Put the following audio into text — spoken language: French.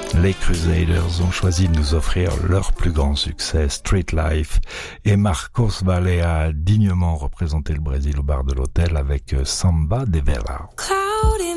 Les Crusaders ont choisi de nous offrir leur plus grand succès, Street Life, et Marcos Valle a dignement représenté le Brésil au bar de l'hôtel avec Samba de Vela.